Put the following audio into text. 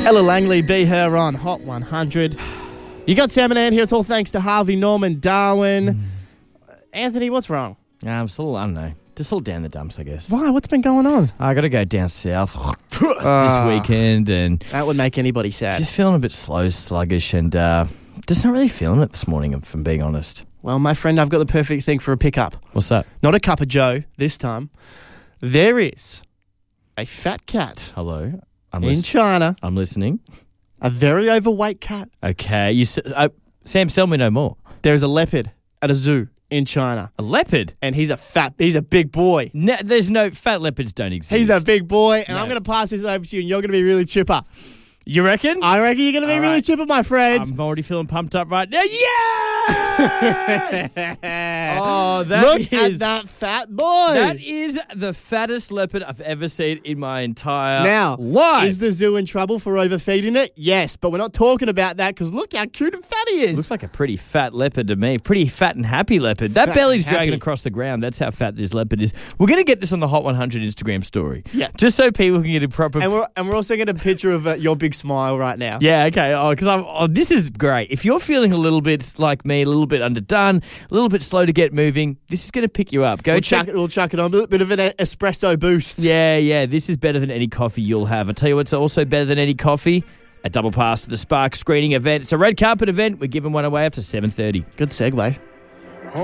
Ella Langley, Be Her on Hot 100. You got Sam and Ann here. It's all thanks to Harvey Norman, Darwin. Anthony, what's wrong? I'm still, I don't know, just all down the dumps, I guess. Why? What's been going on? I got to go down south this weekend and That would make anybody sad. just feeling a bit slow, sluggish, and just not really feeling it this morning, if I'm being honest. Well, my friend, I've got the perfect thing for a pickup. What's that? Not a cup of joe this time. There is a fat cat Hello? in China, I'm listening. a very overweight cat. Okay. Sam, tell me no more. There is a leopard at a zoo in China, A leopard? and he's a big boy. No, there's no, fat leopards don't exist. He's a big boy, and No. I'm going to pass this over to you, and you're going to be really chipper. You reckon? I reckon you're going to be All really right. chipper, my friend. I'm already feeling pumped up right now. Yes! Oh, Look at that fat boy. That is the fattest leopard I've ever seen in my entire Now, life. is the zoo in trouble for overfeeding it? Yes, but we're not talking about that because look how cute and fat he is. Looks like a pretty fat leopard to me. Pretty fat and happy leopard. That Fat belly's and happy. dragging across the ground. That's how fat this leopard is. We're going to get this on the Hot 100 Instagram story. Yeah. Just so people can get a proper... and we're also getting a picture of your big smile right now. Yeah, okay. Because this is great. If you're feeling a little bit like me, a little bit underdone, a little bit slow to get moving, this is going to pick you up. Go We'll check. chuck it on a bit of an espresso boost. Yeah. This is better than any coffee you'll have. I tell you what's also better than any coffee. A double pass to the Spark screening event. It's a red carpet event. We're giving one away up to 7:30. Good segue.